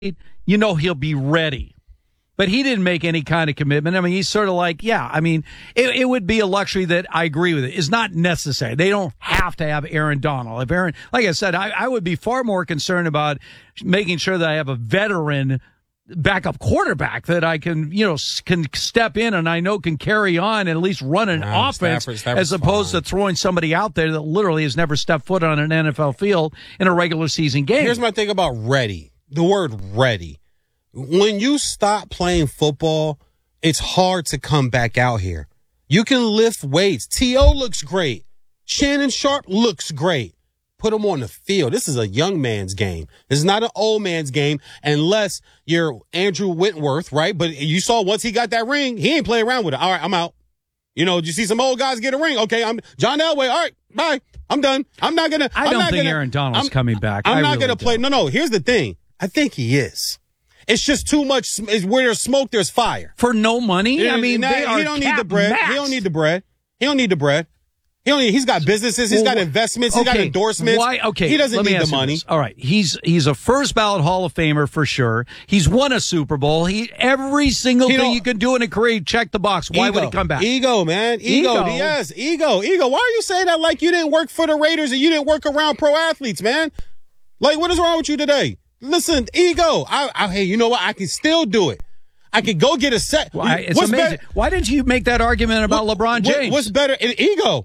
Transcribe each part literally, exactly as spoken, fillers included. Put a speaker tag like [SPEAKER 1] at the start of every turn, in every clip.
[SPEAKER 1] you know he'll be ready. But he didn't make any kind of commitment. I mean, he's sort of like, yeah, I mean, it, it would be a luxury that I agree with it. It's not necessary. They don't have to have Aaron Donald. If Aaron, like I said, I, I would be far more concerned about making sure that I have a veteran backup quarterback that I can, you know, can step in and I know can carry on and at least run an
[SPEAKER 2] wow,
[SPEAKER 1] offense
[SPEAKER 2] Stafford, Stafford's
[SPEAKER 1] as opposed
[SPEAKER 2] fine.
[SPEAKER 1] to throwing somebody out there that literally has never stepped foot on an N F L field in a regular season game.
[SPEAKER 2] Here's my thing about ready. The word ready. When you stop playing football, it's hard to come back out here. You can lift weights. T O looks great. Shannon Sharp looks great. Put him on the field. This is a young man's game. This is not an old man's game unless you're Andrew Whitworth, right? But you saw once he got that ring, he ain't playing around with it. All right, I'm out. You know, did you see some old guys get a ring? Okay, I'm John Elway. All right, bye. I'm done. I'm not going to.
[SPEAKER 1] I don't
[SPEAKER 2] not
[SPEAKER 1] think
[SPEAKER 2] gonna,
[SPEAKER 1] Aaron Donald's
[SPEAKER 2] I'm,
[SPEAKER 1] coming back.
[SPEAKER 2] I'm
[SPEAKER 1] I
[SPEAKER 2] not
[SPEAKER 1] really
[SPEAKER 2] going to play.
[SPEAKER 1] don't.
[SPEAKER 2] No, no. Here's the thing. I think he is. It's just too much. Is where there's smoke, there's fire.
[SPEAKER 1] For no money? I mean,
[SPEAKER 2] Nah,
[SPEAKER 1] they are
[SPEAKER 2] he don't need the bread.
[SPEAKER 1] maxed.
[SPEAKER 2] He don't need the bread. He don't need the bread. He don't need, he's got businesses. He's
[SPEAKER 1] Well,
[SPEAKER 2] got investments. He's
[SPEAKER 1] okay,
[SPEAKER 2] got endorsements.
[SPEAKER 1] Why? Okay,
[SPEAKER 2] He doesn't
[SPEAKER 1] let me
[SPEAKER 2] need the
[SPEAKER 1] ask you
[SPEAKER 2] money.
[SPEAKER 1] this. All right, he's he's a first ballot Hall of Famer for sure. He's won a Super Bowl. He every single
[SPEAKER 2] He
[SPEAKER 1] thing
[SPEAKER 2] don't-
[SPEAKER 1] you can do in a career, check the box. Why
[SPEAKER 2] Ego.
[SPEAKER 1] would he come back?
[SPEAKER 2] Ego, man. Ego.
[SPEAKER 1] Ego.
[SPEAKER 2] Yes, ego. Ego. Why are you saying that like you didn't work for the Raiders and you didn't work around pro athletes, man? Like, what is wrong with you today? Listen, ego. I, I, hey, you know what? I can still do it. I could go get a set.
[SPEAKER 1] Why, it's
[SPEAKER 2] What's
[SPEAKER 1] amazing.
[SPEAKER 2] better-
[SPEAKER 1] Why didn't you make that argument about
[SPEAKER 2] what-
[SPEAKER 1] LeBron
[SPEAKER 2] what-
[SPEAKER 1] James?
[SPEAKER 2] What's better? An ego.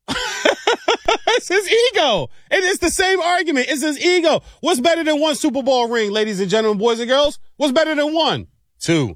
[SPEAKER 2] It's his ego. And it's the same argument. It's his ego. What's better than one Super Bowl ring, ladies and gentlemen, boys and girls? What's better than one? Two.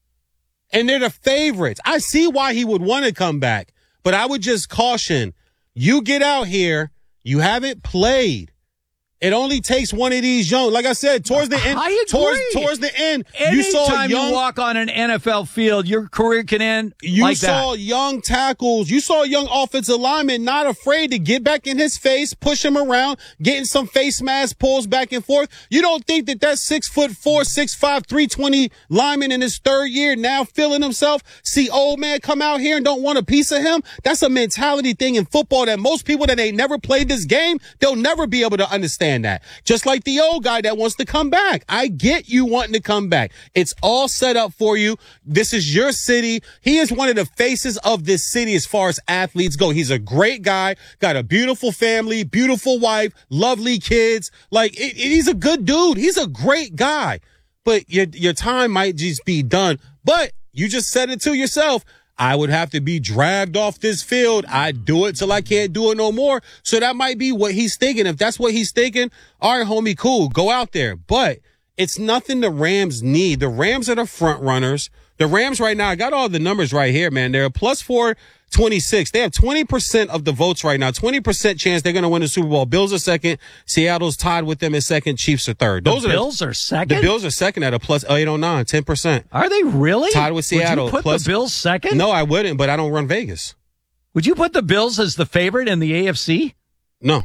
[SPEAKER 2] And they're the favorites. I see why he would want to come back, but I would just caution, you get out here, you haven't played. It only takes one of these young, like I said, towards the end,
[SPEAKER 1] I agree.
[SPEAKER 2] towards, towards the end, you saw
[SPEAKER 1] Anytime
[SPEAKER 2] young,
[SPEAKER 1] you walk on an N F L field, your career can end
[SPEAKER 2] you
[SPEAKER 1] like
[SPEAKER 2] saw
[SPEAKER 1] that.
[SPEAKER 2] young tackles. You saw young offensive linemen not afraid to get back in his face, push him around, getting some face mask pulls back and forth. You don't think that that six foot four, six five, three twenty lineman in his third year now feeling himself, see old man come out here and don't want a piece of him? That's a mentality thing in football that most people that ain't never played this game, they'll never be able to understand that. Just like the old guy that wants to come back. I get you wanting to come back. It's all set up for you. This is your city. He is one of the faces of this city as far as athletes go. He's a great guy, got a beautiful family, beautiful wife, lovely kids. Like, it, it, he's a good dude. He's a great guy. But your, your time might just be done. But you just said it to yourself. I would have to be dragged off this field. I do it till I can't do it no more. So that might be what he's thinking. If that's what he's thinking, all right, homie, cool, go out there. But it's nothing the Rams need. The Rams are the front runners. The Rams right now, I got all the numbers right here, man. They're a plus four twenty-six. They have twenty percent of the votes right now. twenty percent chance they're going to win the Super Bowl. Bills are second. Seattle's tied with them in second. Chiefs are third. Those
[SPEAKER 1] the
[SPEAKER 2] are
[SPEAKER 1] Bills
[SPEAKER 2] the,
[SPEAKER 1] are second?
[SPEAKER 2] The Bills are second at a plus eight oh nine, ten percent.
[SPEAKER 1] Are they really?
[SPEAKER 2] Tied with Seattle.
[SPEAKER 1] Would you put
[SPEAKER 2] plus,
[SPEAKER 1] the Bills second?
[SPEAKER 2] No, I wouldn't, but I don't run Vegas.
[SPEAKER 1] Would you put the Bills as the favorite in the A F C?
[SPEAKER 2] No.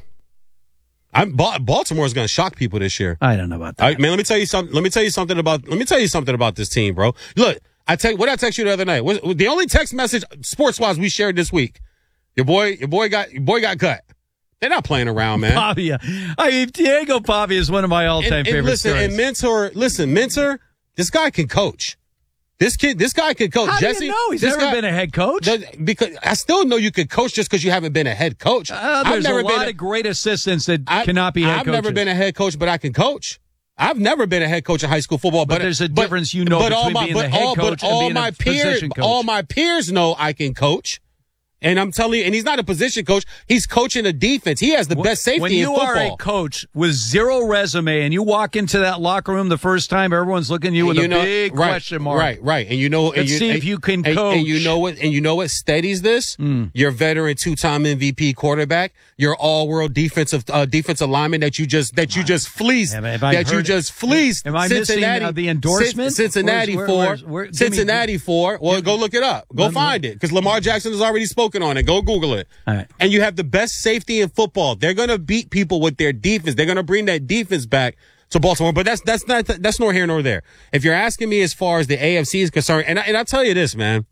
[SPEAKER 2] I'm Baltimore is going to shock people this year.
[SPEAKER 1] I don't know about that.
[SPEAKER 2] All right, man, let me tell you something. Let me tell you something about. Let me tell you something about this team, bro. Look, I tell what I text you the other night. What, the only text message sports wise we shared this week. Your boy, your boy got your boy got cut. They're not playing around, man.
[SPEAKER 1] Pavia. I mean, Diego Pavia is one of my all time
[SPEAKER 2] and, and
[SPEAKER 1] favorite
[SPEAKER 2] listen,
[SPEAKER 1] stories.
[SPEAKER 2] and Mentor, listen, Mentor, this guy can coach. This kid, this guy can coach.
[SPEAKER 1] How
[SPEAKER 2] Jesse,
[SPEAKER 1] do you know? He's
[SPEAKER 2] this
[SPEAKER 1] never
[SPEAKER 2] guy,
[SPEAKER 1] been a head coach.
[SPEAKER 2] That, because I still know you could coach just because you haven't been a head coach.
[SPEAKER 1] Uh,
[SPEAKER 2] I've
[SPEAKER 1] there's
[SPEAKER 2] never
[SPEAKER 1] a lot
[SPEAKER 2] been
[SPEAKER 1] of great assistants that
[SPEAKER 2] I,
[SPEAKER 1] cannot be head
[SPEAKER 2] I've
[SPEAKER 1] coaches.
[SPEAKER 2] never been a head coach, but I can coach. I've never been a head coach in high school football,
[SPEAKER 1] But
[SPEAKER 2] but,
[SPEAKER 1] there's a
[SPEAKER 2] but-
[SPEAKER 1] difference, you know,
[SPEAKER 2] but all
[SPEAKER 1] between
[SPEAKER 2] my,
[SPEAKER 1] being
[SPEAKER 2] but
[SPEAKER 1] the head
[SPEAKER 2] all,
[SPEAKER 1] coach
[SPEAKER 2] but
[SPEAKER 1] and
[SPEAKER 2] all
[SPEAKER 1] being a
[SPEAKER 2] my peers,
[SPEAKER 1] position coach.
[SPEAKER 2] all my peers know I can coach. And I'm telling you, and he's not a position coach. He's coaching a defense. He has the best safety
[SPEAKER 1] when
[SPEAKER 2] in
[SPEAKER 1] you
[SPEAKER 2] football.
[SPEAKER 1] are a coach with zero resume and you walk into that locker room the first time, everyone's looking at you with
[SPEAKER 2] you
[SPEAKER 1] a
[SPEAKER 2] know,
[SPEAKER 1] big
[SPEAKER 2] right,
[SPEAKER 1] question mark.
[SPEAKER 2] Right, right. And you know, and
[SPEAKER 1] Let's
[SPEAKER 2] you,
[SPEAKER 1] see
[SPEAKER 2] and,
[SPEAKER 1] if you can
[SPEAKER 2] and,
[SPEAKER 1] coach.
[SPEAKER 2] And you know what? And you know what steadies this?
[SPEAKER 1] Mm.
[SPEAKER 2] Your veteran two-time M V P quarterback, your all-world defensive uh, defensive lineman that you just that you just fleeced,
[SPEAKER 1] Have I- have I
[SPEAKER 2] that you
[SPEAKER 1] heard-
[SPEAKER 2] just fleeced.
[SPEAKER 1] Am I missing,
[SPEAKER 2] Cincinnati,
[SPEAKER 1] uh, the endorsement?
[SPEAKER 2] Cin- Cincinnati
[SPEAKER 1] Where's-
[SPEAKER 2] for
[SPEAKER 1] where- where's- where- give me-
[SPEAKER 2] Cincinnati for. Well, go look it up. Go
[SPEAKER 1] Let me-
[SPEAKER 2] find it because Lamar Jackson has already spoken on it. Go Google it.
[SPEAKER 1] All right.
[SPEAKER 2] And you have the best safety in football. They're going to beat people with their defense. They're going to bring that defense back to Baltimore. But that's that's not that's nor here nor there. If you're asking me as far as the A F C is concerned, and I, and I'll tell you this, man,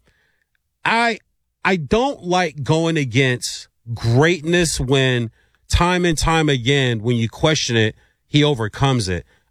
[SPEAKER 2] I I don't like going against greatness when time and time again when you question it, he overcomes it.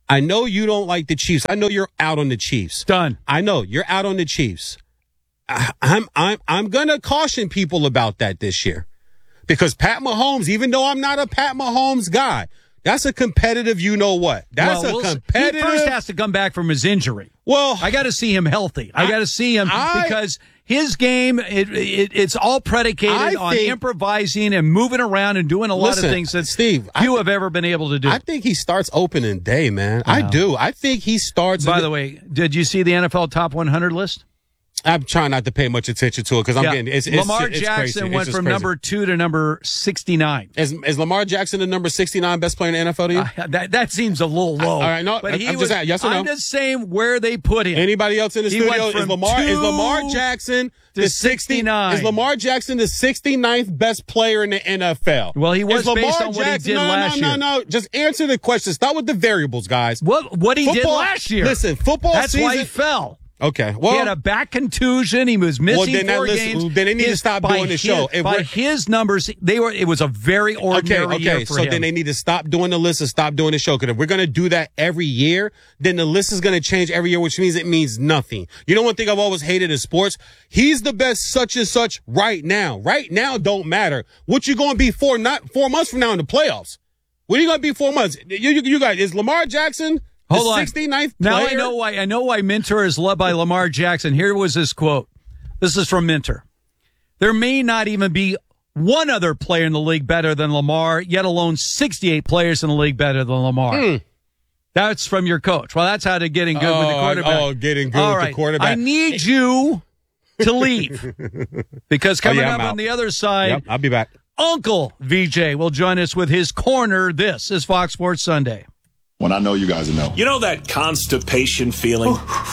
[SPEAKER 2] I know you don't like the Chiefs. I know you're out on the Chiefs.
[SPEAKER 1] Done.
[SPEAKER 2] I know you're out on the Chiefs. I, I'm I'm I'm gonna caution people about that this year, because Pat Mahomes, even though I'm not a Pat Mahomes guy, that's a competitive. You know what? That's
[SPEAKER 1] well,
[SPEAKER 2] a
[SPEAKER 1] we'll
[SPEAKER 2] competitive.
[SPEAKER 1] He first has to come back from his injury.
[SPEAKER 2] Well,
[SPEAKER 1] I got to see him healthy. I, I got to see him I, because his game it, it it's all predicated I on think, improvising and moving around and doing a lot
[SPEAKER 2] listen,
[SPEAKER 1] of things that
[SPEAKER 2] Steve
[SPEAKER 1] few
[SPEAKER 2] I,
[SPEAKER 1] have ever been able to do.
[SPEAKER 2] I think he starts opening day, man. I, I do. I think he starts.
[SPEAKER 1] By the, the way, did you see the N F L Top one hundred list?
[SPEAKER 2] I'm trying not to pay much attention to it because I'm yeah. getting it's, it's
[SPEAKER 1] Lamar
[SPEAKER 2] it's
[SPEAKER 1] Jackson
[SPEAKER 2] crazy.
[SPEAKER 1] went from
[SPEAKER 2] crazy.
[SPEAKER 1] number two to number sixty-nine.
[SPEAKER 2] Is, is Lamar Jackson the number sixty-nine best player in the N F L to you?
[SPEAKER 1] Uh, that that seems a little low.
[SPEAKER 2] All right, no,
[SPEAKER 1] but he
[SPEAKER 2] I'm
[SPEAKER 1] was,
[SPEAKER 2] just asking, yes or no?
[SPEAKER 1] I'm just saying where they put him.
[SPEAKER 2] Anybody else in the
[SPEAKER 1] he
[SPEAKER 2] studio? Is Lamar is Lamar Jackson the
[SPEAKER 1] sixty-nine?
[SPEAKER 2] Is Lamar Jackson the sixty-ninth best player in the N F L?
[SPEAKER 1] Well, he was
[SPEAKER 2] is Lamar
[SPEAKER 1] based on what
[SPEAKER 2] Jackson,
[SPEAKER 1] he did
[SPEAKER 2] no,
[SPEAKER 1] last
[SPEAKER 2] no,
[SPEAKER 1] year.
[SPEAKER 2] No, no, no. Just answer the question. Start with the variables, guys.
[SPEAKER 1] What what he
[SPEAKER 2] football,
[SPEAKER 1] did last year?
[SPEAKER 2] Listen, football
[SPEAKER 1] That's
[SPEAKER 2] season.
[SPEAKER 1] why he fell.
[SPEAKER 2] Okay, well,
[SPEAKER 1] he had a back contusion. He was missing
[SPEAKER 2] well, then
[SPEAKER 1] four
[SPEAKER 2] that, listen,
[SPEAKER 1] games.
[SPEAKER 2] Then they need
[SPEAKER 1] his,
[SPEAKER 2] to stop doing the
[SPEAKER 1] his,
[SPEAKER 2] show. If
[SPEAKER 1] by his numbers, they were. It was a very ordinary
[SPEAKER 2] okay, okay.
[SPEAKER 1] year for
[SPEAKER 2] so
[SPEAKER 1] him.
[SPEAKER 2] then they need to stop doing the list and stop doing the show. Because if we're going to do that every year, then the list is going to change every year, which means it means nothing. You know, one thing I've always hated in sports: he's the best such and such right now. Right now don't matter. What you going to be for? Not four months from now in the playoffs. What are you going to be four months? You, you, you guys, is Lamar Jackson?
[SPEAKER 1] Hold
[SPEAKER 2] the
[SPEAKER 1] on.
[SPEAKER 2] sixty-ninth player?
[SPEAKER 1] Now I know why. I know why Minter is loved by Lamar Jackson. Here was his quote. This is from Minter. There may not even be one other player in the league better than Lamar, yet alone sixty-eight players in the league better than Lamar. Mm. That's from your coach. Well, that's how to getting good
[SPEAKER 2] oh,
[SPEAKER 1] with the quarterback.
[SPEAKER 2] Oh, getting good
[SPEAKER 1] All
[SPEAKER 2] with
[SPEAKER 1] right.
[SPEAKER 2] the quarterback.
[SPEAKER 1] I need you to leave because coming
[SPEAKER 2] oh, yeah,
[SPEAKER 1] up
[SPEAKER 2] out.
[SPEAKER 1] on the other side,
[SPEAKER 2] yep, I'll be back.
[SPEAKER 1] Uncle V J will join us with his corner. This is Fox Sports Sunday.
[SPEAKER 3] When I know you guys know.
[SPEAKER 4] You know that constipation feeling?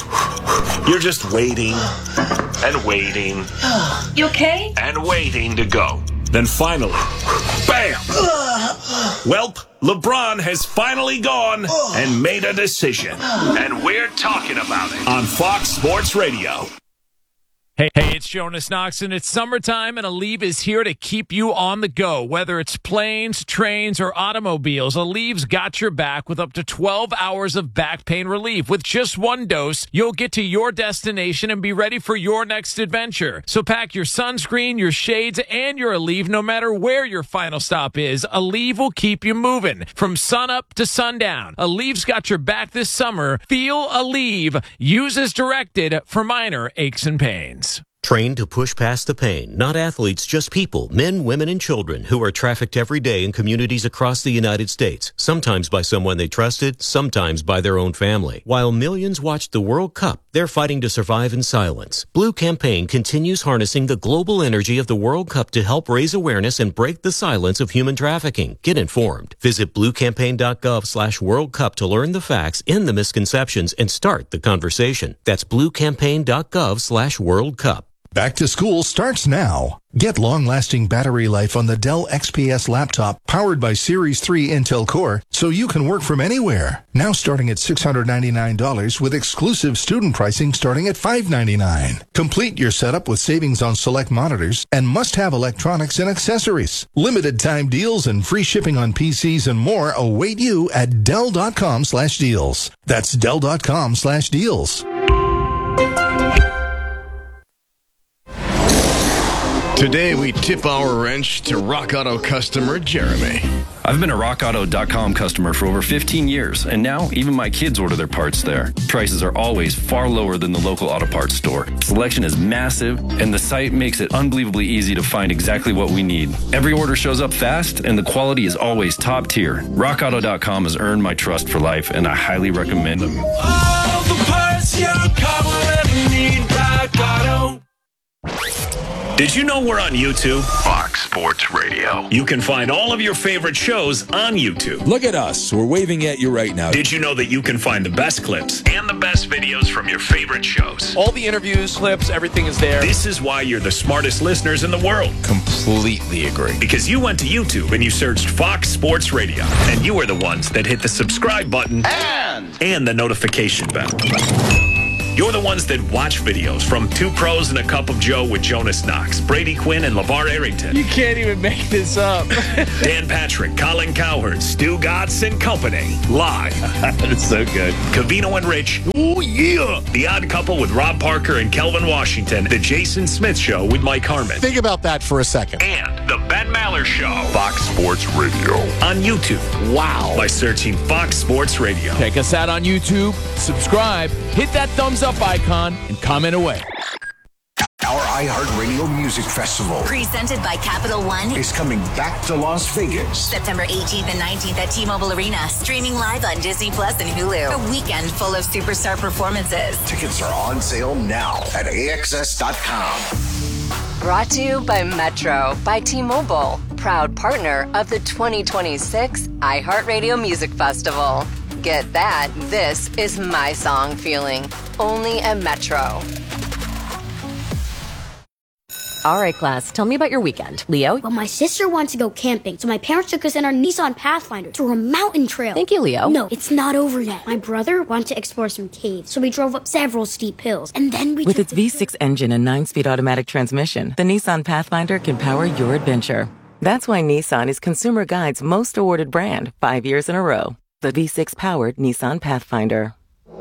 [SPEAKER 4] You're just waiting and waiting.
[SPEAKER 5] You okay?
[SPEAKER 4] And waiting to go. Then finally, bam! Welp, LeBron has finally gone and made a decision. And we're talking about it on Fox Sports Radio.
[SPEAKER 6] Hey, hey, it's Jonas Knox, and it's summertime, and Aleve is here to keep you on the go. Whether it's planes, trains, or automobiles, Aleve's got your back with up to twelve hours of back pain relief. With just one dose, you'll get to your destination and be ready for your next adventure. So pack your sunscreen, your shades, and your Aleve no matter where your final stop is. Aleve will keep you moving from sunup to sundown. Aleve's got your back this summer. Feel Aleve. Use as directed for minor aches and pains.
[SPEAKER 7] Trained to push past the pain, not athletes, just people, men, women, and children who are trafficked every day in communities across the United States, sometimes by someone they trusted, sometimes by their own family. While millions watched the World Cup, they're fighting to survive in silence. Blue Campaign continues harnessing the global energy of the World Cup to help raise awareness and break the silence of human trafficking. Get informed. Visit bluecampaign.gov slash World Cup to learn the facts, end the misconceptions, and start the conversation. That's bluecampaign.gov slash World Cup.
[SPEAKER 8] Back to school starts now. Get long-lasting battery life on the Dell X P S laptop powered by Series three Intel Core so you can work from anywhere. Now starting at six hundred ninety-nine dollars with exclusive student pricing starting at five hundred ninety-nine dollars. Complete your setup with savings on select monitors and must-have electronics and accessories. Limited time deals and free shipping on P Cs and more await you at Dell.com slash deals. That's Dell.com slash deals.
[SPEAKER 9] Today, we tip our wrench to Rock Auto customer Jeremy.
[SPEAKER 10] I've been a rock auto dot com customer for over fifteen years, and now even my kids order their parts there. Prices are always far lower than the local auto parts store. Selection is massive, and the site makes it unbelievably easy to find exactly what we need. Every order shows up fast, and the quality is always top tier. rock auto dot com has earned my trust for life, and I highly recommend them.
[SPEAKER 11] All the parts your car will ever need, Rock Auto.
[SPEAKER 4] Did you know we're on YouTube?
[SPEAKER 12] Fox Sports Radio.
[SPEAKER 4] You can find all of your favorite shows on YouTube.
[SPEAKER 13] Look at us. We're waving at you right now.
[SPEAKER 4] Did you know that you can find the best clips and the best videos from your favorite shows?
[SPEAKER 14] All the interviews, clips, everything is there.
[SPEAKER 4] This is why you're the smartest listeners in the world.
[SPEAKER 13] Completely agree.
[SPEAKER 4] Because you went to YouTube and you searched Fox Sports Radio, and you were the ones that hit the subscribe button
[SPEAKER 12] and,
[SPEAKER 4] and the notification bell. You're the ones that watch videos from Two Pros and a Cup of Joe with Jonas Knox, Brady Quinn, and LeVar Arrington.
[SPEAKER 14] You can't even make this up.
[SPEAKER 4] Dan Patrick, Colin Cowherd, Stu Gatz, and company. Live.
[SPEAKER 9] That's so good.
[SPEAKER 4] Cavino and Rich. Ooh, yeah. The Odd Couple with Rob Parker and Kelvin Washington. The Jason Smith Show with Mike Harmon.
[SPEAKER 5] Think about that for a second.
[SPEAKER 4] And The Ben Maller Show.
[SPEAKER 12] Fox Sports Radio.
[SPEAKER 4] On YouTube. Wow. By searching Fox Sports Radio.
[SPEAKER 6] Check us out on YouTube, subscribe, hit that thumbs up icon, and comment away.
[SPEAKER 15] Our iHeartRadio Music Festival,
[SPEAKER 16] presented by Capital One,
[SPEAKER 15] is coming back to Las Vegas.
[SPEAKER 16] September eighteenth and nineteenth at T-Mobile Arena. Streaming live on Disney Plus and Hulu. A weekend full of superstar performances.
[SPEAKER 15] Tickets are on sale now at A X S dot com.
[SPEAKER 17] Brought to you by Metro by T-Mobile, proud partner of the twenty twenty-six iHeartRadio Music Festival. Get that, this is my song feeling. Only at Metro.
[SPEAKER 18] All right, class, tell me about your weekend. Leo?
[SPEAKER 19] Well, my sister wants to go camping, so my parents took us in our Nissan Pathfinder through a mountain trail.
[SPEAKER 18] Thank you, Leo.
[SPEAKER 19] No, it's not over yet. My brother wanted to explore some caves, so we drove up several steep hills, and then we
[SPEAKER 20] With its V six engine and nine-speed automatic transmission, the Nissan Pathfinder can power your adventure. That's why Nissan is Consumer Guide's most awarded brand, five years in a row. The V six-powered Nissan Pathfinder.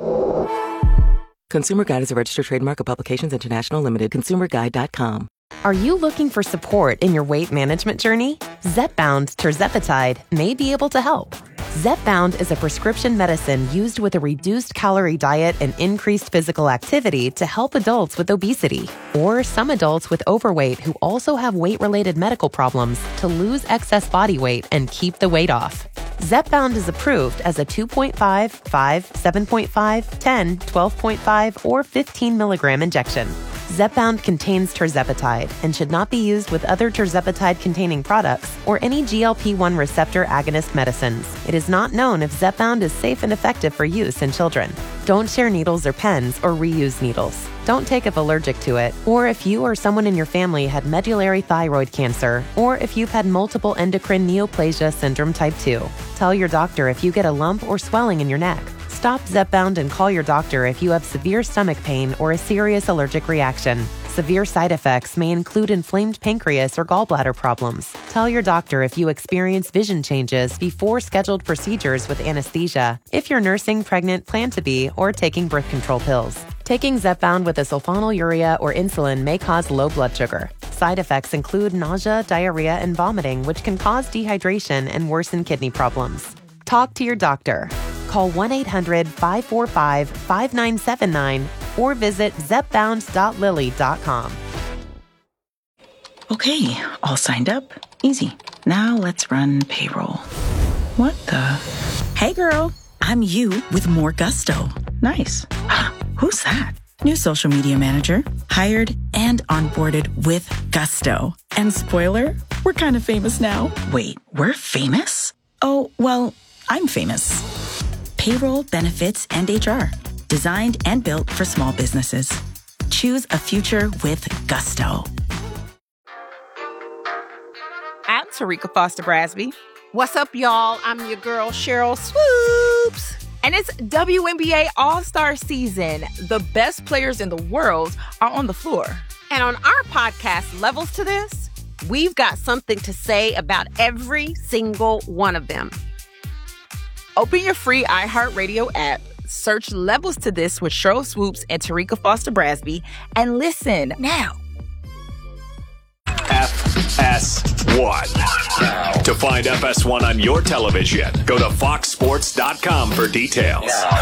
[SPEAKER 20] Consumer Guide is a registered trademark of Publications International Limited. consumer guide dot com.
[SPEAKER 18] Are you looking for support in your weight management journey? Zepbound tirzepatide may be able to help. Zepbound is a prescription medicine used with a reduced calorie diet and increased physical activity to help adults with obesity or some adults with overweight who also have weight-related medical problems to lose excess body weight and keep the weight off. Zepbound is approved as a two point five, five, seven point five, ten, twelve point five, or fifteen milligram injection. Zepbound contains tirzepatide and should not be used with other tirzepatide-containing products or any G L P one receptor agonist medicines. It is not known if Zepbound is safe and effective for use in children. Don't share needles or pens or reuse needles. Don't take if allergic to it, or if you or someone in your family had medullary thyroid cancer, or if you've had multiple endocrine neoplasia syndrome type two. Tell your doctor if you get a lump or swelling in your neck. Stop Zepbound and call your doctor if you have severe stomach pain or a serious allergic reaction. Severe side effects may include inflamed pancreas or gallbladder problems. Tell your doctor if you experience vision changes before scheduled procedures with anesthesia, if you're nursing, pregnant, plan to be, or taking birth control pills. Taking Zepbound with a sulfonylurea or insulin may cause low blood sugar. Side effects include nausea, diarrhea, and vomiting, which can cause dehydration and worsen kidney problems. Talk to your doctor. Call one eight hundred, five four five, five nine seven nine or visit zepbound dot lilly dot com.
[SPEAKER 21] Okay, all signed up. Easy. Now let's run payroll. What the? Hey girl, I'm you with more gusto. Nice. Who's that? New social media manager. Hired and onboarded with gusto. And spoiler, we're kind of famous now. Wait, we're famous? Oh, well, I'm famous. Payroll, benefits, and H R. Designed and built for small businesses. Choose a future with gusto.
[SPEAKER 22] I'm Tarika Foster Brasby. What's up, y'all? I'm your girl, Cheryl Swoops. And it's W N B A All-Star season. The best players in the world are on the floor. And on our podcast, Levels to This, we've got something to say about every single one of them. Open your free iHeartRadio app, search Levels to This with Cheryl Swoops and Tarika Foster Brasby, and listen now.
[SPEAKER 4] F S one. To find F S one on your television, go to fox sports dot com for details.